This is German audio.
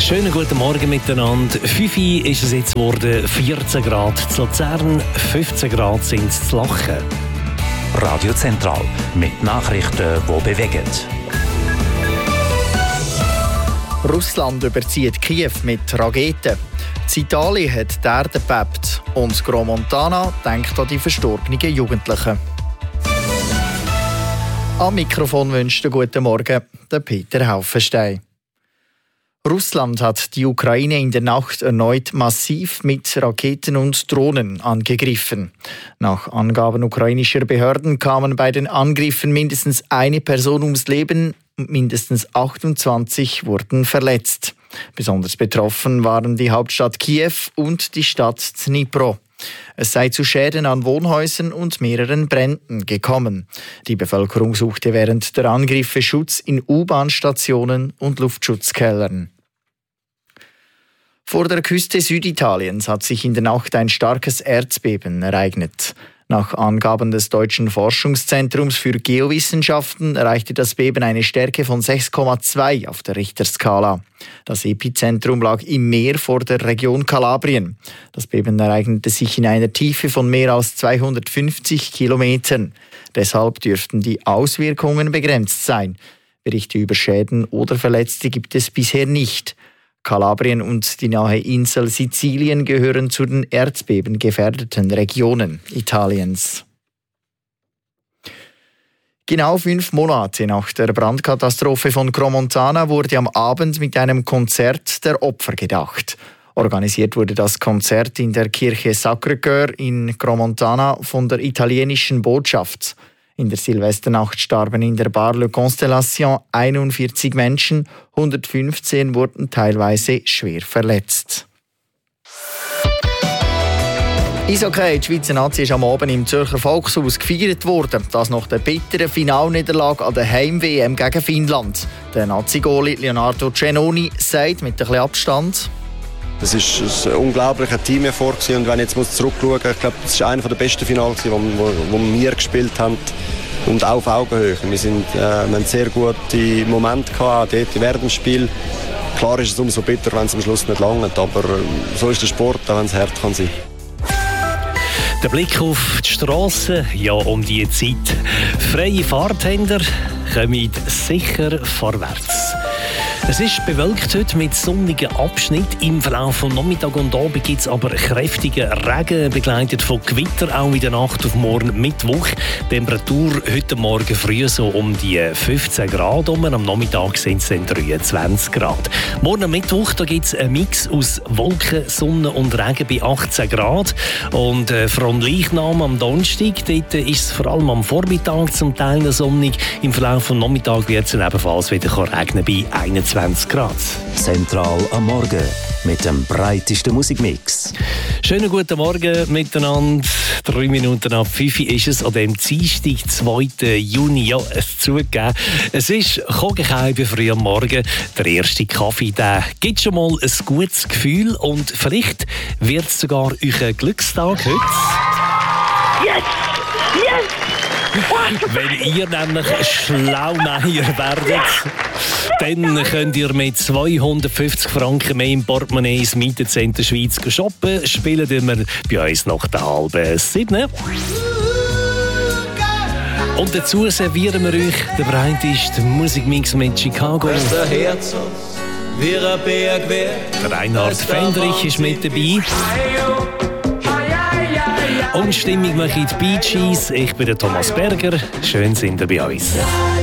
Schönen guten Morgen miteinander. 5 Uhr ist es jetzt geworden, 14 Grad zu Luzern, 15 Grad sind es zu Lachen. Radio Zentral mit Nachrichten, die bewegen. Russland überzieht Kiew mit Raketen. In Italien hat die Erde gebebt und Gromontana denkt an die verstorbenen Jugendlichen. Am Mikrofon wünscht guten Morgen der Peter Haufenstein. Russland hat die Ukraine in der Nacht erneut massiv mit Raketen und Drohnen angegriffen. Nach Angaben ukrainischer Behörden kamen bei den Angriffen mindestens eine Person ums Leben und mindestens 28 wurden verletzt. Besonders betroffen waren die Hauptstadt Kiew und die Stadt Dnipro. Es sei zu Schäden an Wohnhäusern und mehreren Bränden gekommen. Die Bevölkerung suchte während der Angriffe Schutz in U-Bahn-Stationen und Luftschutzkellern. Vor der Küste Süditaliens hat sich in der Nacht ein starkes Erdbeben ereignet. Nach Angaben des Deutschen Forschungszentrums für Geowissenschaften erreichte das Beben eine Stärke von 6,2 auf der Richterskala. Das Epizentrum lag im Meer vor der Region Kalabrien. Das Beben ereignete sich in einer Tiefe von mehr als 250 Kilometern. Deshalb dürften die Auswirkungen begrenzt sein. Berichte über Schäden oder Verletzte gibt es bisher nicht. Kalabrien und die nahe Insel Sizilien gehören zu den erdbebengefährdeten Regionen Italiens. Genau 5 Monate nach der Brandkatastrophe von Gromontana wurde am Abend mit einem Konzert der Opfer gedacht. Organisiert wurde das Konzert in der Kirche Sacré-Cœur in Gromontana von der italienischen Botschaft. In der Silvesternacht starben in der Bar Le Constellation 41 Menschen, 115 wurden teilweise schwer verletzt. Eishockey, die Schweizer Nazi ist am Abend im Zürcher Volkshaus gefeiert worden. Das nach der bitteren Finalniederlage an der Heim-WM gegen Finnland. Der Nazi-Goalie Leonardo Cenoni sagt mit ein bisschen Abstand: Es war ein unglaublicher Teamerfolg und wenn ich jetzt zurückschauen muss, ich glaube, es war einer der besten Finals, die wir gespielt haben und auch auf Augenhöhe. Wir haben sehr gute Momente gehabt, dort während dem Spiel. Klar ist es umso bitter, wenn es am Schluss nicht langt, aber so ist der Sport, auch wenn es hart kann sein. Der Blick auf die Strasse, ja, um diese Zeit. Freie Fahrthänder kommen sicher vorwärts. Es ist bewölkt heute mit sonnigen Abschnitten. Im Verlauf von Nachmittag und Abend gibt es aber kräftigen Regen, begleitet von Gewitter, auch in der Nacht auf morgen Mittwoch. Temperatur heute Morgen früh so um die 15 Grad. Am Nachmittag sind es dann 23 Grad. Morgen Mittwoch gibt es einen Mix aus Wolken, Sonne und Regen bei 18 Grad. Und vom Leichnam am Donnerstag, dort ist es vor allem am Vormittag zum Teil noch sonnig. Im Verlauf von Nachmittag wird es ebenfalls wieder regnen bei 21 Grad. Zentral am Morgen mit dem breitesten Musikmix. Schönen guten Morgen miteinander. 3 Minuten ab 5 ist es an dem Dienstag, 2. Juni. Ja, es zugegeben. Es ist Kogenkäube früh am Morgen. Der erste Kaffee, der gibt schon mal ein gutes Gefühl und vielleicht wird es sogar euer Glückstag heute. Yes! Yes! Wenn ihr nämlich Schlaumeier werdet, dann könnt ihr mit 250 Franken mehr im Portemonnaie ins Mietencenter Schweiz shoppen. Spielen wir bei uns nach der 6:30. Und dazu servieren wir euch den breitesten Musikmix mit Chicago. Der Reinhard Fendrich ist mit dabei. Und Stimmung machen die Bee Gees. Ich bin der Thomas Berger. Schön sind ihr bei uns.